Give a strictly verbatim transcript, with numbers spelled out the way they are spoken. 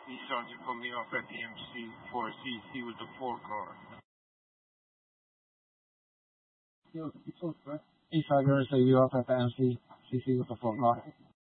He's trying to put me off at the M C for C C with the four car. Yo, it's so right. He's trying to say you off at the M C, C C with the four car.